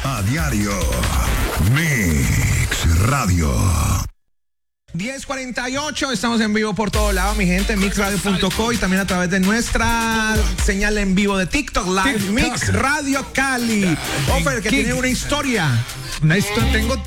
A diario. Mix Radio. 10:48, estamos en vivo por todo lado, mi gente, mixradio.co y también a través de nuestra señal en vivo de TikTok Live, Mix Radio Cali. Offer, que tiene una historia. Tengo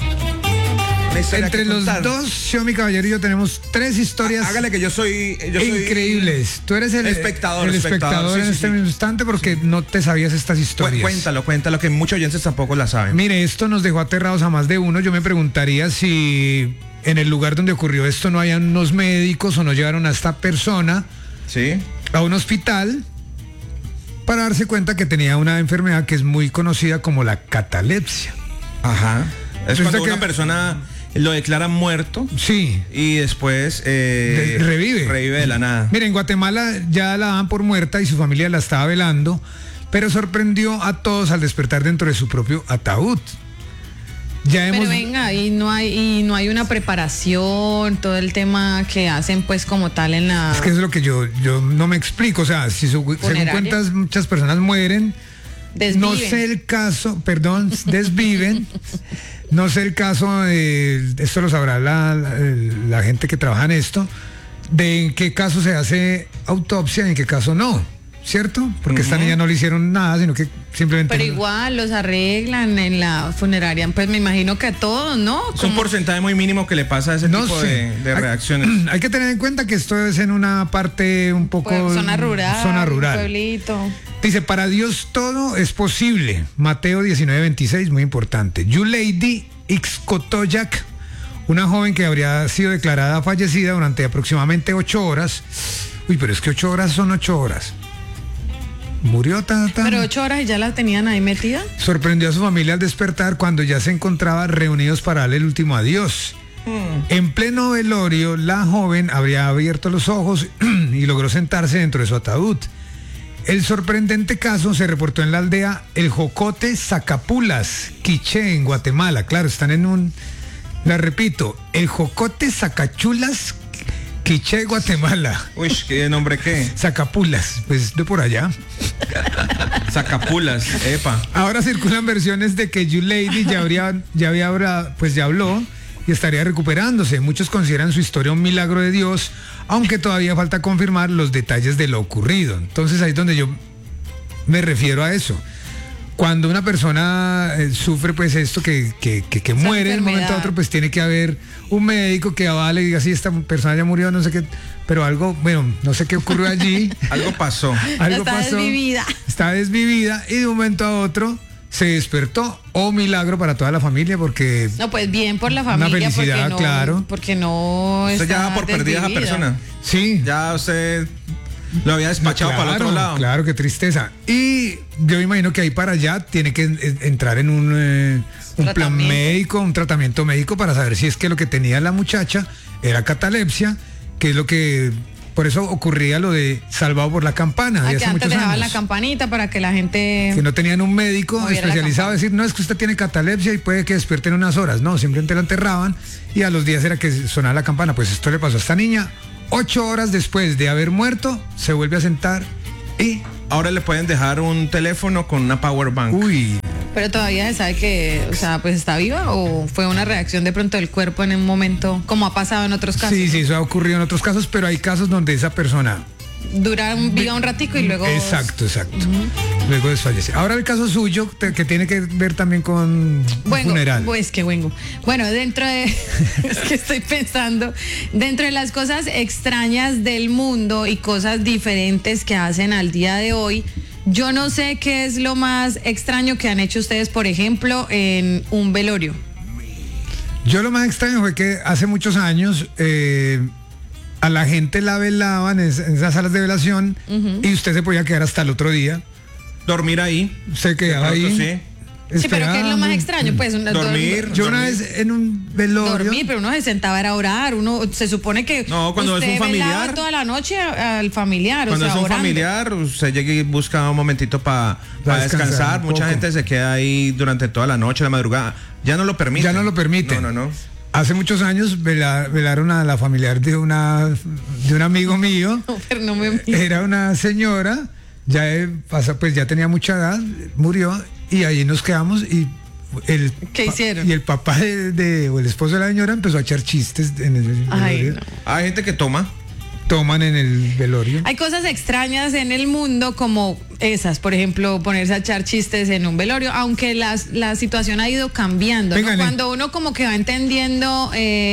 entre los dos, Xiaomi Caballero y yo tenemos 3 historias. Hágale que yo soy increíbles. Tú eres el espectador sí, en este mismo instante porque no te sabías estas historias. Cuéntalo, que muchos oyentes tampoco la saben. Mire, esto nos dejó aterrados a más de uno. Yo me preguntaría si en el lugar donde ocurrió esto no hayan unos médicos o no llevaron a esta persona a un hospital para darse cuenta que tenía una enfermedad que es muy conocida como la catalepsia. Ajá. Es cuando una persona lo declara muerto. Sí. Y después revive de la nada. Mira, en Guatemala ya la daban por muerta y su familia la estaba velando, pero sorprendió a todos al despertar dentro de su propio ataúd. Pero venga, y no hay una preparación, todo el tema que hacen pues como tal en la... Es que es lo que yo no me explico, o sea, si según cuentas muchas personas mueren, desviven. No sé el caso, desviven, no sé el caso, esto lo sabrá la gente que trabaja en esto, de en qué caso se hace autopsia y en qué caso no. ¿Cierto? Porque esta niña no le hicieron nada, sino que simplemente... Pero igual los arreglan en la funeraria, pues me imagino que a todos, ¿no? Es un porcentaje muy mínimo que le pasa a ese tipo de reacciones. Hay que tener en cuenta que esto es en una parte un poco... Pues, zona rural. Pueblito. Dice, para Dios todo es posible. Mateo 19:26, muy importante. Yulady Ixcotoyac, una joven que habría sido declarada fallecida durante aproximadamente 8 horas. Uy, pero es que 8 horas son 8 horas. Murió Pero 8 horas y ya la tenían ahí metida. Sorprendió a su familia al despertar cuando ya se encontraba reunidos para darle el último adiós. En pleno velorio, la joven habría abierto los ojos y logró sentarse dentro de su ataúd. El sorprendente caso se reportó en la aldea El Jocote Zacapulas, Quiché, en Guatemala. Claro, están la repito, El Jocote Zacachulas, Quiché, Guatemala. Uy, ¿qué nombre qué? Zacapulas, pues de por allá. Zacapulas, epa. Ahora circulan versiones de que Yulady ya habló y estaría recuperándose. Muchos consideran su historia un milagro de Dios, aunque todavía falta confirmar los detalles de lo ocurrido. Entonces ahí es donde yo me refiero a eso. Cuando una persona sufre pues esto que muere de un momento a otro, pues tiene que haber un médico que avale y diga, sí, esta persona ya murió, no sé qué, pero algo, bueno, no sé qué ocurrió allí. Algo pasó. Está desvivida y de un momento a otro se despertó. Milagro para toda la familia, porque... No, pues bien por la familia. Una felicidad, claro. Porque no usted ya da por perdida a esa persona. Sí. Ya usted... Lo había despachado para el otro lado. Claro, qué tristeza. Y yo me imagino que ahí para allá tiene que entrar en un plan médico, un tratamiento médico para saber si es que lo que tenía la muchacha era catalepsia, que es lo que... Por eso ocurría lo de salvado por la campana. Que antes dejaban la campanita para que la gente... Que no tenían un médico especializado a decir, no, es que usted tiene catalepsia y puede que despierte en unas horas. No, simplemente la enterraban y a los días era que sonaba la campana. Pues esto le pasó a esta niña. 8 horas después de haber muerto, se vuelve a sentar y... Ahora le pueden dejar un teléfono con una power bank. Uy. Pero todavía se sabe que, o sea, pues está viva o fue una reacción de pronto del cuerpo en un momento, como ha pasado en otros casos. Sí, eso ha ocurrido en otros casos, pero hay casos donde esa persona... viva un ratico y luego... Exacto. Luego desfallece. Ahora el caso suyo, que tiene que ver también con funeral. Pues que vengo. Bueno, dentro de... es que estoy pensando, dentro de las cosas extrañas del mundo y cosas diferentes que hacen al día de hoy, yo no sé qué es lo más extraño que han hecho ustedes, por ejemplo, en un velorio. Yo lo más extraño fue que hace muchos años... a la gente la velaban en esas salas de velación y usted se podía quedar hasta el otro día. Dormir ahí. Se quedaba ahí. Sí, pero ¿qué es lo más extraño? Pues dormir. Yo una vez en un velorio. Dormir, pero uno se sentaba a orar. Uno se supone que. No, cuando es un familiar. Toda la noche al familiar. Cuando es un familiar, usted llega y busca un momentito para descansar. Mucha gente se queda ahí durante toda la noche, la madrugada. Ya no lo permiten. No. Hace muchos años velaron a la familiar de un amigo mío. No, pero no me... Era una señora, ya tenía mucha edad, murió y ahí nos quedamos y ¿Qué hicieron? Y el papá o el esposo de la señora empezó a echar chistes en el velorio. No. Hay gente que Toman en el velorio. Hay cosas extrañas en el mundo como esas, por ejemplo, ponerse a echar chistes en un velorio, aunque la situación ha ido cambiando, ¿no? Cuando uno como que va entendiendo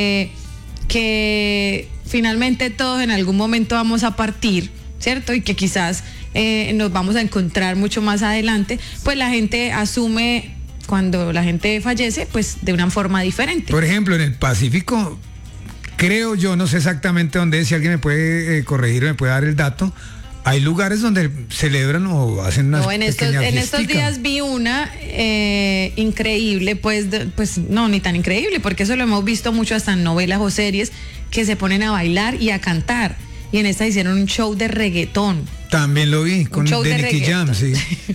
que finalmente todos en algún momento vamos a partir, ¿cierto? Y que quizás nos vamos a encontrar mucho más adelante, pues la gente asume cuando la gente fallece, pues de una forma diferente. Por ejemplo, en el Pacífico, creo yo, no sé exactamente dónde es, si alguien me puede corregir o me puede dar el dato, hay lugares donde celebran o hacen unas pequeñas en estos días vi una increíble, pues no, ni tan increíble, porque eso lo hemos visto mucho hasta en novelas o series, que se ponen a bailar y a cantar. Y en esta hicieron un show de reggaetón. También lo vi, con Nicky Jam, sí.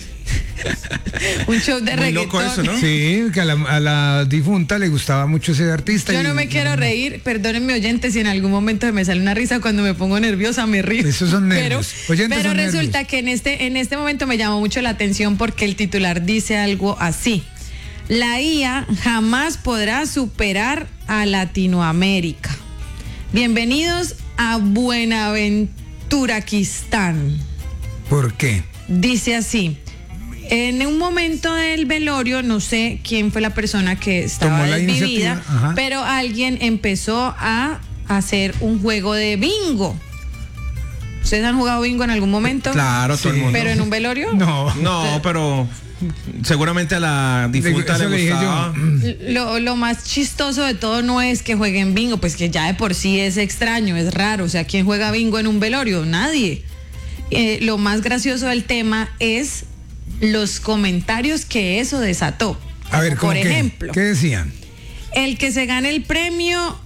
Un show de muy reggaetón. Loco eso, ¿no? Sí, que a la difunta le gustaba mucho ese artista. Yo no me quiero reír, perdónenme oyentes, si en algún momento me sale una risa cuando me pongo nerviosa, me río. Esos son nervios. Pero resulta que en este momento me llamó mucho la atención porque el titular dice algo así: la IA jamás podrá superar a Latinoamérica. Bienvenidos a Buenaventuraquistán. ¿Por qué? Dice así: en un momento del velorio, no sé quién fue la persona que estaba desvivida, pero alguien empezó a hacer un juego de bingo. ¿Ustedes han jugado bingo en algún momento? Claro, todo el mundo. ¿Pero en un velorio? No, pero seguramente a la difunta le gustaba. Lo más chistoso de todo no es que jueguen bingo, pues que ya de por sí es extraño, es raro. O sea, ¿quién juega bingo en un velorio? Nadie. Lo más gracioso del tema es los comentarios que eso desató. A ver, por ejemplo, ¿qué decían? El que se gane el premio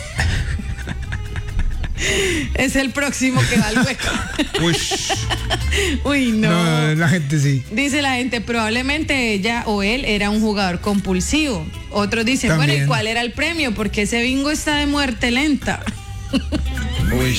es el próximo que va al hueco. Uy, no. No, la gente sí. Dice la gente, probablemente ella o él era un jugador compulsivo. Otros dicen, también. bueno, ¿y cuál era el premio? Porque ese bingo está de muerte lenta. Uy.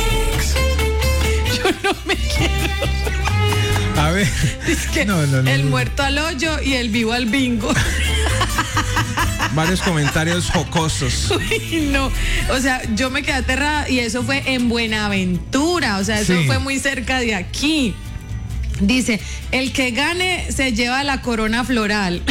Yo no me quiero. A ver. Es que el muerto al hoyo y el vivo al bingo. Varios comentarios jocosos. Uy, no, o sea, yo me quedé aterrada y eso fue en Buenaventura, o sea, eso fue muy cerca de aquí. Dice, el que gane se lleva la corona floral.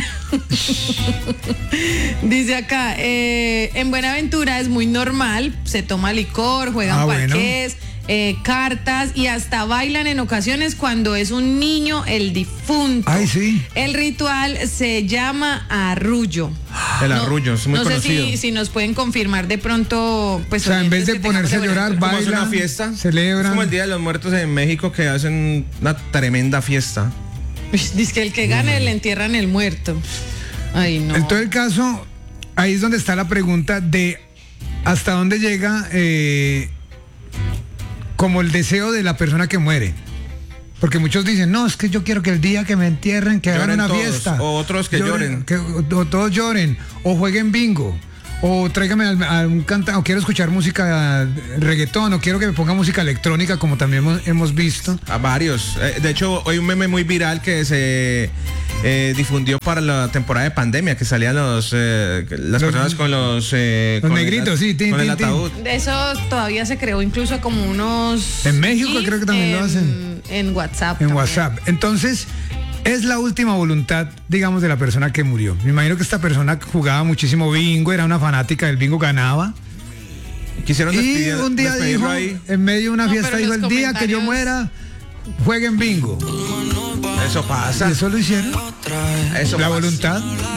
Dice acá, en Buenaventura es muy normal, se toma licor, juegan parqués, cartas y hasta bailan en ocasiones cuando es un niño el difunto. Ay, sí. El ritual se llama arrullo. El arrullo, es muy conocido. No sé si nos pueden confirmar de pronto, pues. O sea, en vez de ponerse a llorar, bailan, es una fiesta, celebran. Es como el Día de los Muertos en México, que hacen una tremenda fiesta. Dice que el que gane le entierran el muerto. Ay, no. En todo el caso, ahí es donde está la pregunta de hasta dónde llega como el deseo de la persona que muere. Porque muchos dicen, no, es que yo quiero que el día que me entierren, que hagan una fiesta. O otros que lloren. O todos lloren, o jueguen bingo, o tráigame a un cantante, o quiero escuchar música reggaetón, o quiero que me ponga música electrónica, como también hemos visto. A varios. De hecho, hay un meme muy viral que se difundió para la temporada de pandemia, que salían las personas con los negritos, con el ataúd. De eso todavía se creó incluso como unos. En México creo que también lo hacen. En WhatsApp. En WhatsApp. Entonces, es la última voluntad, digamos, de la persona que murió. Me imagino que esta persona jugaba muchísimo bingo, era una fanática del bingo, ganaba. Quisieron y un día dijo, ahí, en medio de una fiesta, dijo, el día que yo muera, jueguen bingo. Eso pasa. ¿Y eso lo hicieron? Eso la pasa. voluntad.